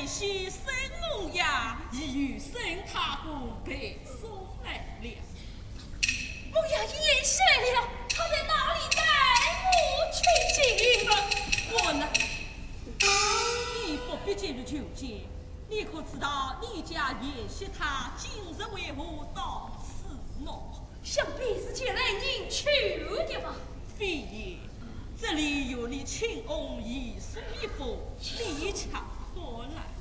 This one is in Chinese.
西生龙呀，已与生他姑被送来了。 我呀，也是了，他在哪里带我去见？ 我呢？你不必进入求见，你可知道你家沿袭他今日为何到此么？ 想必是前来迎娶的吧？ 非也，这里有你亲翁遗书一封，立场何来？